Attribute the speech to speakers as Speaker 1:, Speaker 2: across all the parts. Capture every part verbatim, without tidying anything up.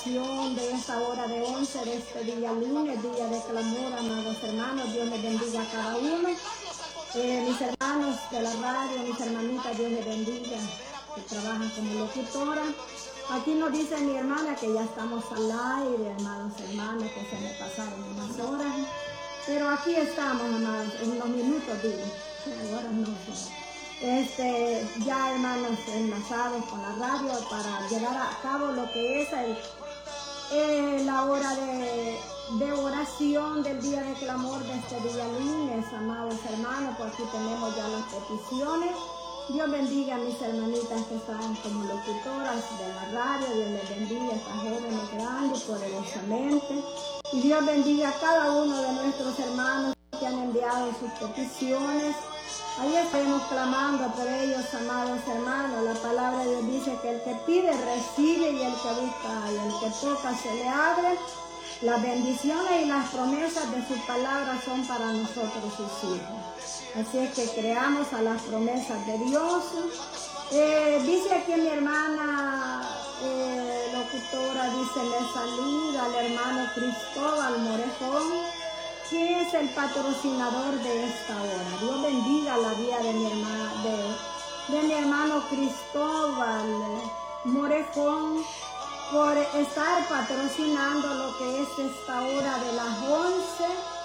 Speaker 1: De esta hora de once de este día lunes, día de clamor, amados hermanos, Dios les bendiga a cada uno. Eh, mis hermanos de la radio, mis hermanitas, Dios les bendiga, que trabajan como locutora. Aquí nos dice mi hermana que ya estamos al aire, amados hermanos, que se me pasaron unas horas. Pero aquí estamos, amados, en los minutos, digo, ahora no sé. Este, ya hermanos enlazados con la radio para llevar a cabo lo que es el Eh, la hora de, de oración del día de clamor de este día lunes, amados hermanos. Por aquí tenemos ya las peticiones. Dios bendiga a mis hermanitas que están como locutoras de la radio. Dios les bendiga a estas jóvenes grandes poderosamente. Y Dios bendiga a cada uno de nuestros hermanos que han enviado sus peticiones. Ahí estaremos clamando por ellos, amados hermanos. La palabra de Dios dice que el que pide recibe y el que busca y el que toca se le abre. Las bendiciones y las promesas de su palabra son para nosotros sus hijos. Así es que creamos a las promesas de Dios. Eh, dice aquí mi hermana eh, locutora, dice, le saluda al hermano Cristóbal Morejón, que es el patrocinador de esta hora. Dios bendiga la vida de mi hermana, de, de mi hermano Cristóbal Morejón, por estar patrocinando lo que es esta hora de las once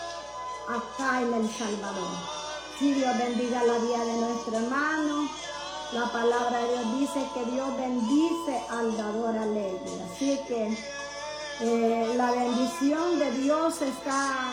Speaker 1: acá en El Salvador. Sí, Dios bendiga la vida de nuestro hermano. La palabra de Dios dice que Dios bendice al dador alegre. Así que eh, la bendición de Dios está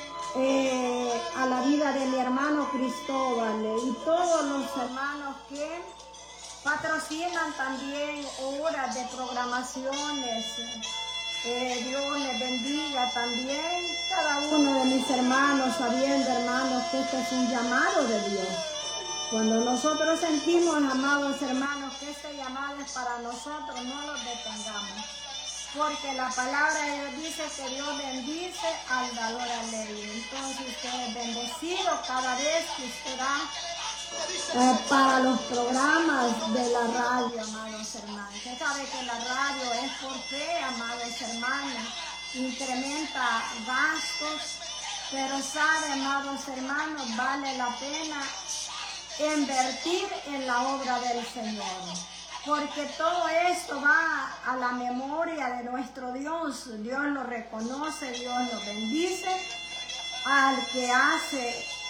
Speaker 1: Eh, a la vida de mi hermano Cristóbal eh, y todos los hermanos que patrocinan también horas de programaciones. Eh, Dios les bendiga también cada uno de mis hermanos, sabiendo, hermanos, que este es un llamado de Dios. Cuando nosotros sentimos, amados hermanos, que este llamado es para nosotros, no los detengamos. Porque la palabra de Dios dice que Dios bendice al dador alegre. Entonces usted es bendecido cada vez que usted da eh, para los programas de la radio, amados hermanos. Usted sabe que la radio es por fe, amados hermanos. Incrementa gastos, pero sabe, amados hermanos, vale la pena invertir en la obra del Señor. Porque todo esto va a la memoria de nuestro Dios. Dios lo reconoce, Dios lo bendice al que hace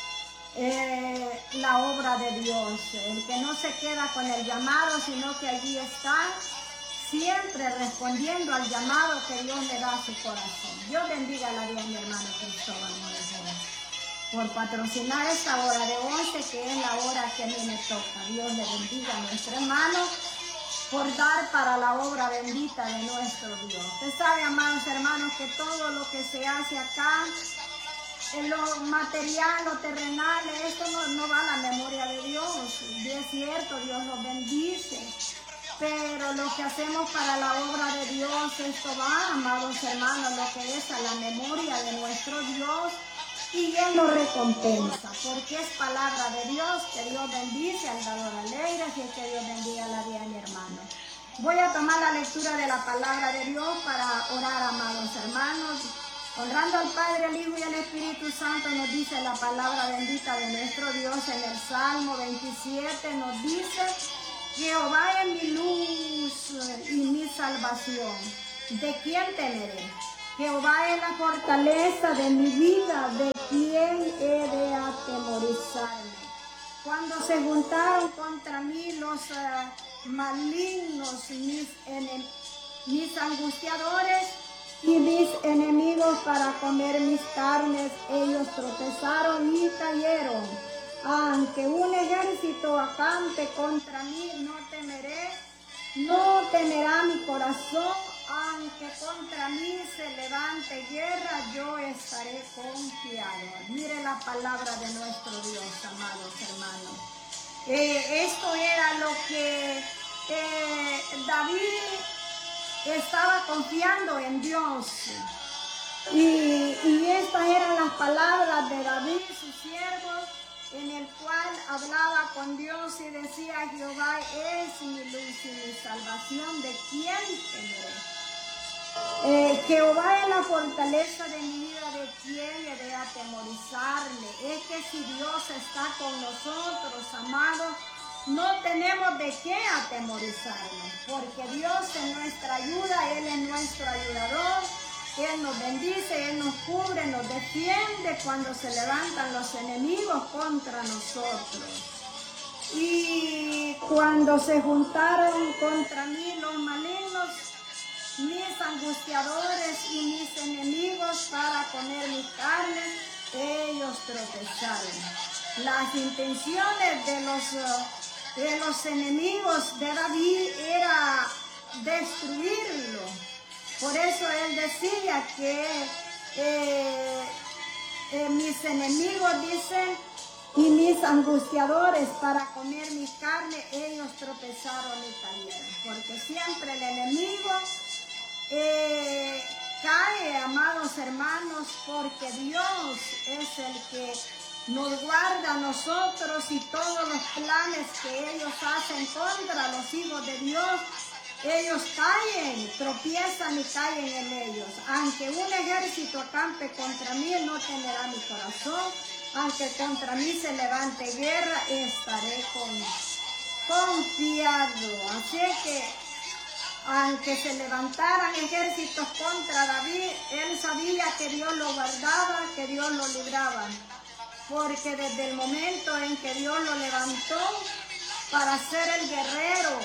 Speaker 1: eh, la obra de Dios. El que no se queda con el llamado, sino que allí está, siempre respondiendo al llamado que Dios le da a su corazón. Dios bendiga la vida de mi hermano Cristóbal Morejón por patrocinar esta hora de once, que es la hora que a mí me toca. Dios le bendiga a nuestro hermano por dar para la obra bendita de nuestro Dios. Usted sabe, amados hermanos, que todo lo que se hace acá, en lo material, lo terrenal, esto no, no va a la memoria de Dios. Y es cierto, Dios los bendice, pero lo que hacemos para la obra de Dios, esto va, amados hermanos, lo que es a la memoria de nuestro Dios, y Él lo recompensa, porque es palabra de Dios, que Dios bendice al dador alegre, y que Dios bendiga la vida de mi hermano. Voy a tomar la lectura de la palabra de Dios para orar, amados hermanos. Honrando al Padre, al Hijo y al Espíritu Santo, nos dice la palabra bendita de nuestro Dios en el Salmo veintisiete, nos dice: Jehová es mi luz y mi salvación, ¿de quién temeré? Jehová es la fortaleza de mi vida, ¿de quién he de atemorizarme? Cuando se juntaron contra mí los uh, malignos, mis, mis angustiadores y mis enemigos para comer mis carnes, ellos tropezaron y cayeron. Aunque un ejército acampe contra mí, no temeré, no temerá mi corazón. Aunque contra mí se levante guerra, yo estaré confiado. Mire la palabra de nuestro Dios, amados hermanos. Eh, esto era lo que eh, David estaba confiando en Dios. Y, y estas eran las palabras de David, su siervo, en el cual hablaba con Dios y decía: Jehová es mi luz y mi salvación, ¿de quién temeré? Eh, Jehová es la fortaleza de mi vida, ¿de quién he de atemorizarme? Es que si Dios está con nosotros, amados, no tenemos de qué atemorizarnos, porque Dios es nuestra ayuda, Él es nuestro ayudador, Él nos bendice, Él nos cubre, nos defiende cuando se levantan los enemigos contra nosotros. Y cuando se juntaron contra mí los malignos, mis angustiadores y mis enemigos para comer mi carne, ellos tropezaron. Las intenciones de los, de los enemigos de David era destruirlo. Por eso él decía que eh, eh, mis enemigos, dicen, y mis angustiadores para comer mi carne, ellos tropezaron y cayeron. Porque siempre el enemigo Eh, cae, amados hermanos, porque Dios es el que nos guarda a nosotros, y todos los planes que ellos hacen contra los hijos de Dios, ellos caen, tropiezan y caen en ellos. Aunque un ejército acampe contra mí, no temerá mi corazón. Aunque contra mí se levante guerra, estaré con, confiado. Así que aunque se levantaran ejércitos contra David, él sabía que Dios lo guardaba, que Dios lo libraba. Porque desde el momento en que Dios lo levantó para ser el guerrero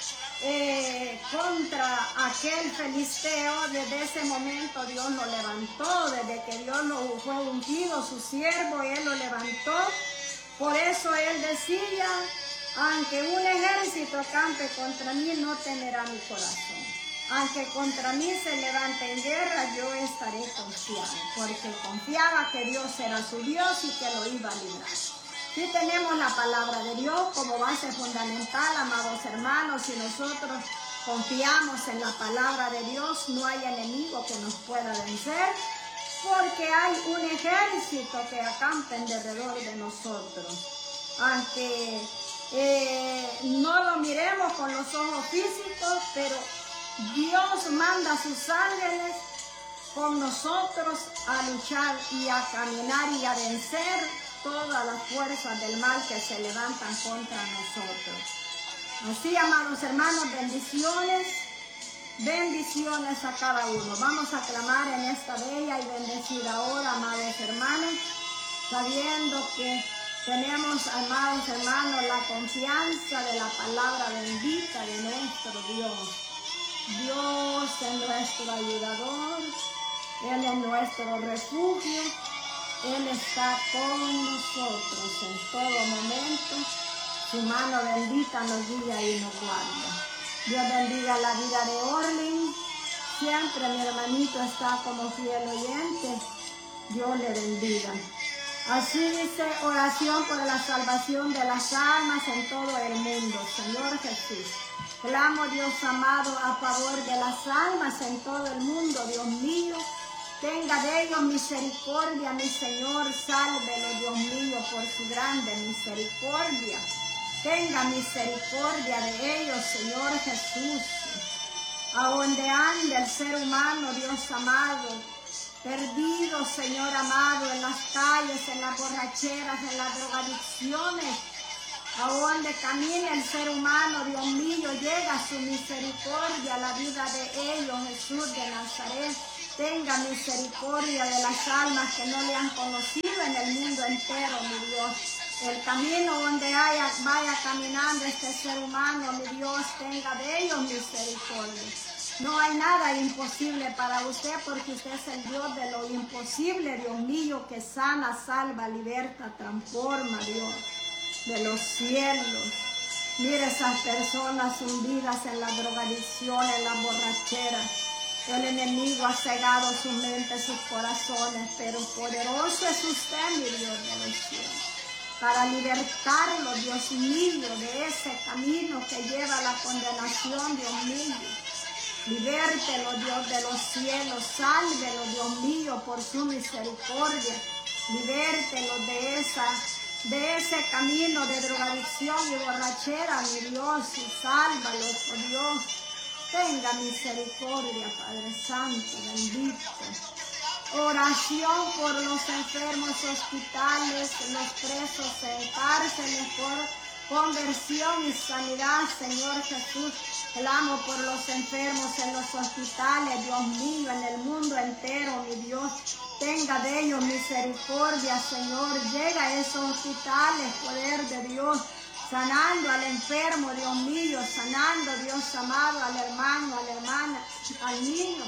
Speaker 1: eh, contra aquel filisteo, desde ese momento Dios lo levantó. Desde que Dios lo fue ungido, su siervo, Él lo levantó. Por eso Él decía: aunque un ejército acampe contra mí, no temerá mi corazón. Aunque contra mí se levante en guerra, yo estaré confiado, porque confiaba que Dios era su Dios y que lo iba a librar. Si tenemos la palabra de Dios como base fundamental, amados hermanos, si nosotros confiamos en la palabra de Dios, no hay enemigo que nos pueda vencer, porque hay un ejército que acampa en derredor de nosotros. Aunque Eh, no lo miremos con los ojos físicos, pero Dios manda a sus ángeles con nosotros a luchar y a caminar y a vencer todas las fuerzas del mal que se levantan contra nosotros. Así, amados hermanos, bendiciones, bendiciones a cada uno. Vamos a clamar en esta bella y bendecida hora, amados hermanos, sabiendo que tenemos, amados hermanos, la confianza de la palabra bendita de nuestro Dios. Dios es nuestro ayudador, Él es nuestro refugio, Él está con nosotros en todo momento. Su mano bendita nos guía y nos guarda. Dios bendiga la vida de Orlin. Siempre mi hermanito está como fiel oyente. Dios le bendiga. Así dice: oración por la salvación de las almas en todo el mundo. Señor Jesús, clamo, Dios amado, a favor de las almas en todo el mundo. Dios mío, tenga de ellos misericordia, mi Señor, sálvelo, Dios mío, por su grande misericordia. Tenga misericordia de ellos, Señor Jesús. A donde ande el ser humano, Dios amado, perdido, Señor amado, en las calles, en las borracheras, en las drogadicciones, a donde camina el ser humano, Dios mío, llega su misericordia a la vida de ellos. Jesús de Nazaret, tenga misericordia de las almas que no le han conocido en el mundo entero, mi Dios. El camino donde haya, vaya caminando este ser humano, mi Dios, tenga de ellos misericordia. No hay nada imposible para usted, porque usted es el Dios de lo imposible, Dios mío, que sana, salva, liberta, transforma, Dios, de los cielos. Mire esas personas hundidas en la drogadicción, en la borrachera. El enemigo ha cegado su mente, sus corazones, pero poderoso es usted, mi Dios de los cielos, para libertarlo, Dios mío, de ese camino que lleva a la condenación, Dios mío. Libértelo, Dios de los cielos, sálvelo, Dios mío, por su misericordia. Libértelo de, esa, de ese camino de drogadicción y borrachera, mi Dios, y sálvalo, oh Dios. tenga misericordia, Padre Santo, bendito. Oración por los enfermos hospitales, los presos en cárceles, por conversión y sanidad, Señor Jesús. Clamo por los enfermos en los hospitales, Dios mío, en el mundo entero, mi Dios. Tenga de ellos misericordia, Señor. Llega a esos hospitales, poder de Dios, sanando al enfermo, Dios mío, sanando, Dios amado, al hermano, a la hermana, al niño,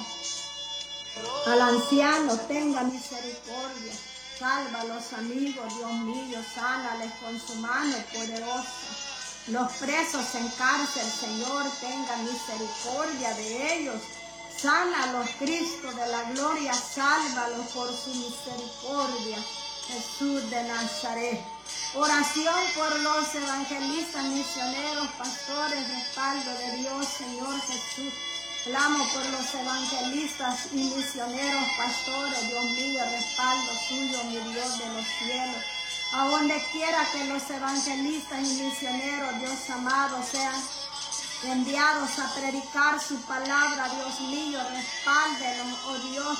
Speaker 1: al anciano. Tenga misericordia. Salva a los amigos, Dios mío, sánales con su mano poderosa. Los presos en cárcel, Señor, tenga misericordia de ellos. Sánalos, Cristo de la gloria, sálvalos por su misericordia. Jesús de Nazaret. Oración por los evangelistas, misioneros, pastores, respaldo de Dios, Señor Jesús. Clamo por los evangelistas y misioneros, pastores, Dios mío, respaldo suyo, mi Dios de los cielos. A donde quiera que los evangelistas y misioneros, Dios amado, sean enviados a predicar su palabra, Dios mío, respáldelos, oh Dios.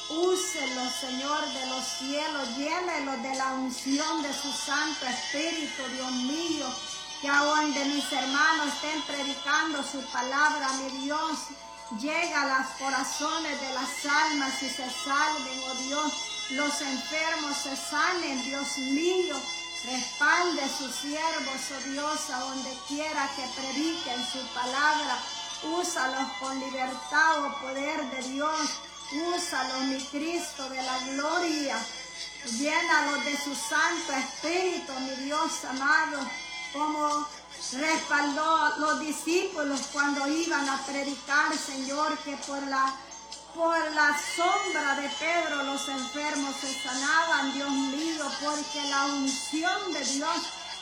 Speaker 1: Úselos, Señor de los cielos, llénelos de la unción de su Santo Espíritu, Dios mío. Que a donde mis hermanos estén predicando su palabra, mi Dios, llega a los corazones de las almas y se salven, oh Dios. Los enfermos se sanen, Dios mío. Respalde sus siervos, oh Dios, a donde quiera que prediquen su palabra. Úsalos con libertad, oh poder de Dios. Úsalos, mi Cristo de la gloria. Llénalos de su Santo Espíritu, mi Dios amado, como respaldó a los discípulos cuando iban a predicar, Señor, que por la, por la sombra de Pedro los enfermos se sanaban, Dios mío, porque la unción de Dios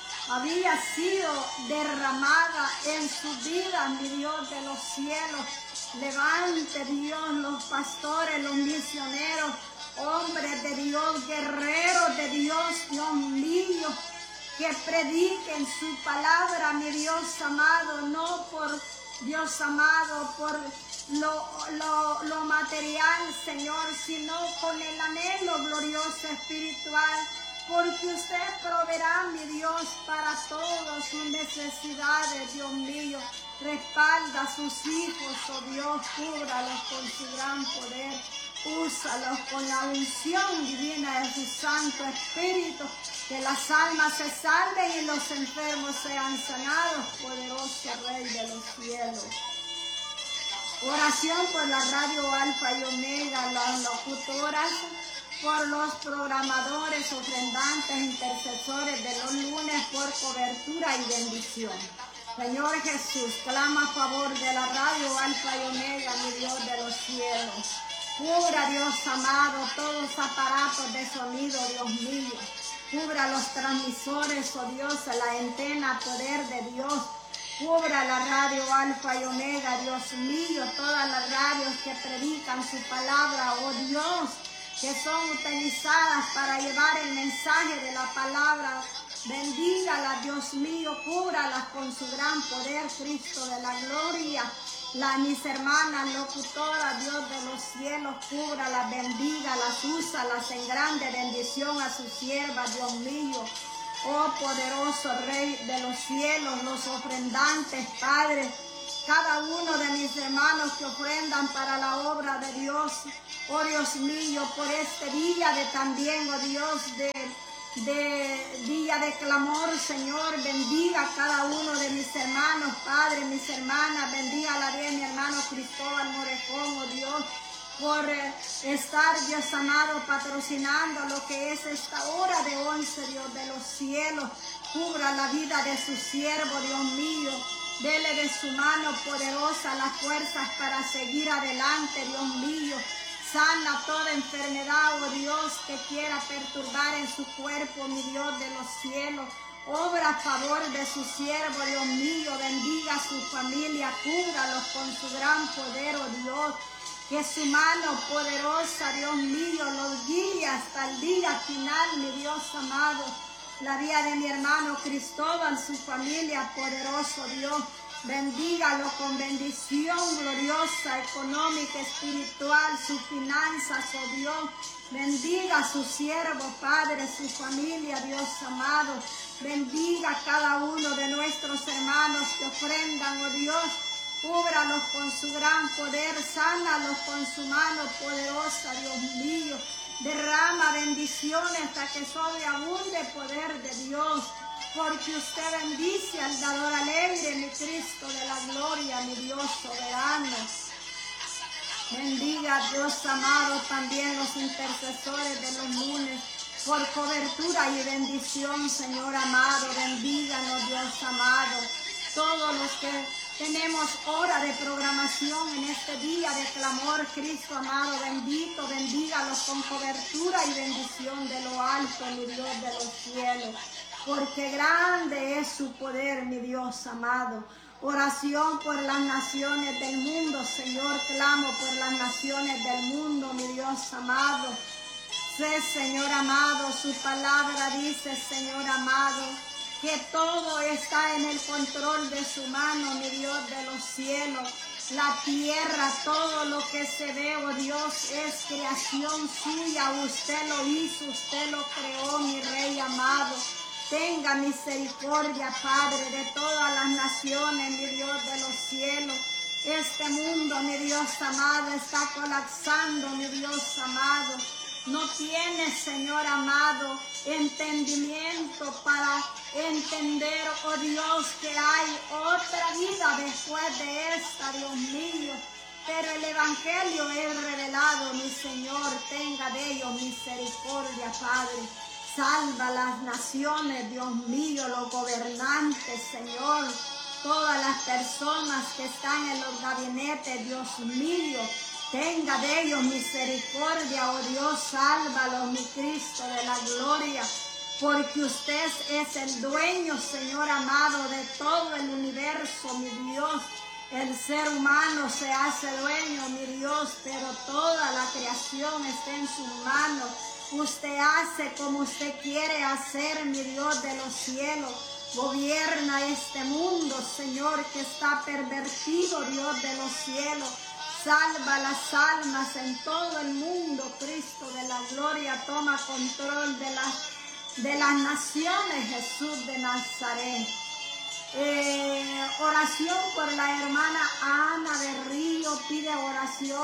Speaker 1: había sido derramada en su vida, mi Dios de los cielos. Levante, Dios, los pastores, los misioneros, hombres de Dios, guerreros de Dios, Dios mío, que prediquen su palabra, mi Dios amado, no por, Dios amado, por lo, lo, lo material, Señor, sino con el anhelo glorioso espiritual, porque usted proveerá, mi Dios, para todas sus necesidades, Dios mío. Respalda a sus hijos, oh Dios, cúbralos con su gran poder. Úsalos con la unción divina de su Santo Espíritu, que las almas se salven y los enfermos sean sanados, poderoso Rey de los cielos. Oración por la radio Alfa y Omega, las locutoras, por los programadores, ofrendantes, intercesores de los lunes, por cobertura y bendición. Señor Jesús, clama a favor de la radio Alfa y Omega, mi Dios de los cielos. Cubra, Dios amado, todos los aparatos de sonido, Dios mío. Cubra los transmisores, oh Dios, la antena, poder de Dios. Cubra la radio Alfa y Omega, Dios mío, todas las radios que predican su palabra, oh Dios, que son utilizadas para llevar el mensaje de la palabra. Bendígala, Dios mío, cúbralas con su gran poder, Cristo de la gloria. La, mis hermanas locutoras, Dios de los cielos, cúbralas, bendígalas, úsalas en grande bendición a su sierva, Dios mío. Oh poderoso Rey de los cielos, los ofrendantes, Padre, cada uno de mis hermanos que ofrendan para la obra de Dios, oh Dios mío, por este día de también, oh Dios, de, de día de clamor, Señor, bendiga a cada uno de mis hermanos, Padre, mis hermanas, bendiga a la de mi hermano Cristóbal Morejón, oh Dios, por estar, Dios amado, patrocinando lo que es esta hora de once, Dios de los cielos. Cubra la vida de su siervo, Dios mío. Dele de su mano poderosa las fuerzas para seguir adelante, Dios mío. Sana toda enfermedad, oh Dios, que quiera perturbar en su cuerpo, mi Dios de los cielos. Obra a favor de su siervo, Dios mío. Bendiga a su familia, cúbralos con su gran poder, oh Dios. Que su mano poderosa, Dios mío, los guíe hasta el día final, mi Dios amado. La vida de mi hermano Cristóbal, su familia, poderoso Dios. Bendígalo con bendición gloriosa, económica, espiritual, sus finanzas, oh Dios. Bendiga a su siervo, Padre, su familia, Dios amado. Bendiga a cada uno de nuestros hermanos que ofrendan, oh Dios. Cúbralos con su gran poder, sánalos con su mano poderosa, Dios mío. Derrama bendiciones hasta que sobreabunde poder de Dios. Porque usted bendice al dador alegre, mi Cristo de la gloria, mi Dios soberano. Bendiga, Dios amado, también los intercesores de los lunes, por cobertura y bendición, Señor amado. Bendíganos, Dios amado. Todos los que tenemos hora de programación en este día de clamor, Cristo amado, bendito, bendígalos con cobertura y bendición de lo alto, mi Dios de los cielos. Porque grande es su poder, mi Dios amado. Oración por las naciones del mundo, Señor, clamo por las naciones del mundo, mi Dios amado. Sé, Señor amado, su palabra dice, Señor amado, que todo está en el control de su mano, mi Dios de los cielos. La tierra, todo lo que se ve, oh Dios, es creación suya. Usted lo hizo, usted lo creó, mi Rey amado. Tenga misericordia, Padre, de todas las naciones, mi Dios de los cielos. Este mundo, mi Dios amado, está colapsando, mi Dios amado. No tiene, Señor amado, entendimiento para entender, oh Dios, que hay otra vida después de esta, Dios mío. Pero el Evangelio es revelado, mi Señor. Tenga de ellos misericordia, Padre. Salva las naciones, Dios mío, los gobernantes, Señor. Todas las personas que están en los gabinetes, Dios mío. Tenga de ellos misericordia, oh Dios, sálvalos, mi Cristo de la gloria. Porque usted es el dueño, Señor amado, de todo el universo, mi Dios. El ser humano se hace dueño, mi Dios, pero toda la creación está en sus manos. Usted hace como usted quiere hacer, mi Dios de los cielos. Gobierna este mundo, Señor, que está pervertido, Dios de los cielos. Salva las almas en todo el mundo, Cristo de la gloria. Toma control de las, de las naciones, Jesús de Nazaret. Eh, oración por la hermana Ana de Río, pide oración.